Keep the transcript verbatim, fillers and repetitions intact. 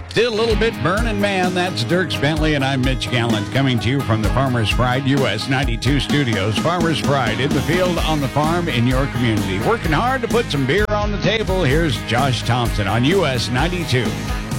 Still a little bit burning, man. That's Dirk Bentley, and I'm Mitch Gallant, coming to you from the Farmers Pride U S ninety-two studios. Farmers Pride, in the field, on the farm, in your community. Working hard to put some beer on the table. Here's Josh Thompson on U S ninety-two.